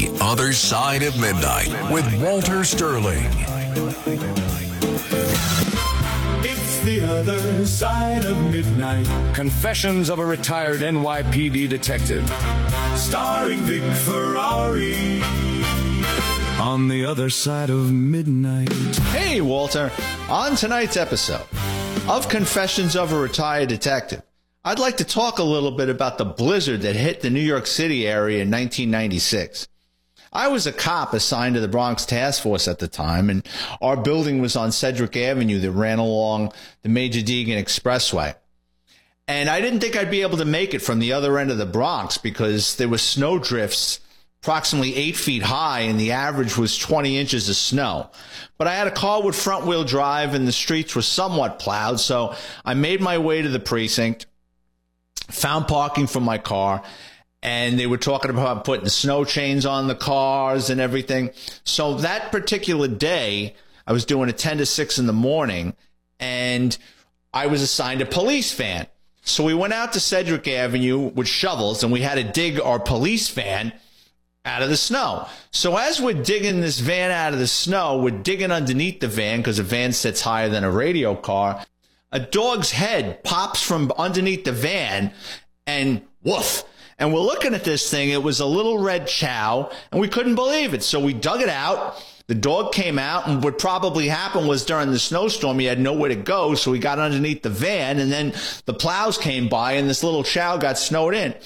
The Other Side of Midnight with Walter Sterling. It's The Other Side of Midnight. Confessions of a retired NYPD detective. Starring Vic Ferrari. On The Other Side of Midnight. Hey, Walter. On tonight's episode of Confessions of a Retired Detective, I'd like to talk a little bit about the blizzard that hit the New York City area in 1996. I was a cop assigned to the Bronx Task Force at the time, and our building was on Sedgwick Avenue that ran along the Major Deegan Expressway. And I didn't think I'd be able to make it from the other end of the Bronx because there were snow drifts approximately 8 feet high, and the average was 20 inches of snow. But I had a car with front-wheel drive, and the streets were somewhat plowed, so I made my way to the precinct, found parking for my car, and they were talking about putting snow chains on the cars and everything. So that particular day, I was doing a 10 to 6 in the morning, and I was assigned a police van. So we went out to Sedgwick Avenue with shovels, and we had to dig our police van out of the snow. So as we're digging this van out of the snow, we're digging underneath the van because a van sits higher than a radio car. A dog's head pops from underneath the van and woof. And we're looking at this thing. It was a little red chow, and we couldn't believe it. So we dug it out. The dog came out, and what probably happened was during the snowstorm, he had nowhere to go, so he got underneath the van, and then the plows came by, and this little chow got snowed in.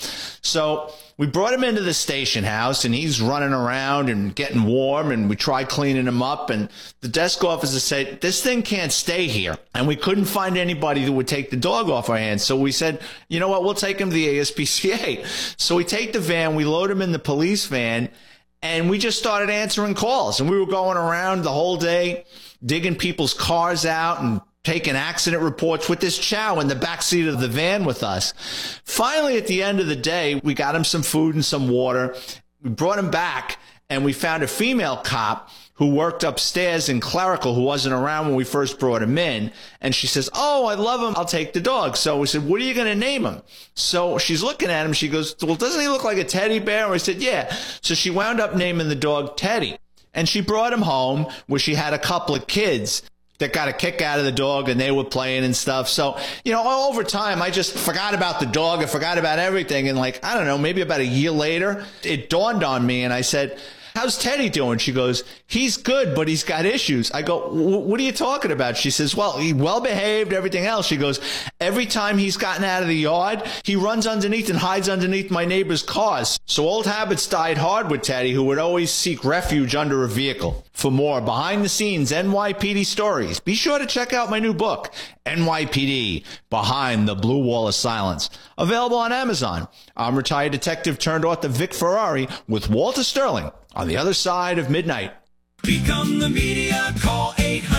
So we brought him into the station house, and he's running around and getting warm, and we tried cleaning him up, and the desk officer said, this thing can't stay here. And we couldn't find anybody who would take the dog off our hands. So we said, you know what, we'll take him to the ASPCA. So we take the van, we load him in the police van, and we just started answering calls. And we were going around the whole day, digging people's cars out and taking accident reports with this chow in the backseat of the van with us. Finally, at the end of the day, we got him some food and some water. We brought him back, and we found a female cop who worked upstairs in clerical who wasn't around when we first brought him in. And she says, oh, I love him. I'll take the dog. So we said, what are you going to name him? So she's looking at him. She goes, well, doesn't he look like a teddy bear? And I said, yeah. So she wound up naming the dog Teddy. And she brought him home where she had a couple of kids that got a kick out of the dog, and they were playing and stuff. So, you know, over time, I just forgot about the dog. I forgot about everything. And like, I don't know, maybe about a year later, it dawned on me, and I said, how's Teddy doing? She goes, he's good, but he's got issues. I go, what are you talking about? She says, well, he well-behaved, everything else. She goes, every time he's gotten out of the yard, he runs underneath and hides underneath my neighbor's cars. So old habits died hard with Teddy, who would always seek refuge under a vehicle. For more behind-the-scenes NYPD stories, be sure to check out my new book, NYPD, Behind the Blue Wall of Silence. Available on Amazon. I'm retired detective turned author Vic Ferrari with Walter Sterling on The Other Side of Midnight. Become the media. Call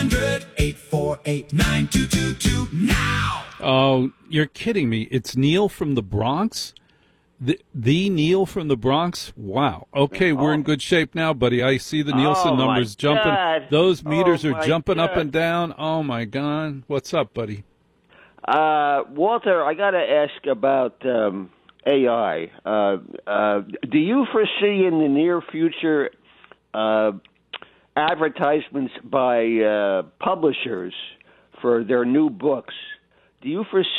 800-848-9222 now. Oh, you're kidding me. It's Neil from the Bronx? The Neil from the Bronx? Wow. Okay, we're in good shape now, buddy. I see the Nielsen numbers jumping. God. Those meters are jumping God. up and down. Oh, my God. What's up, buddy? Walter, I got to ask about AI. Do you foresee in the near future advertisements by publishers for their new books? Do you foresee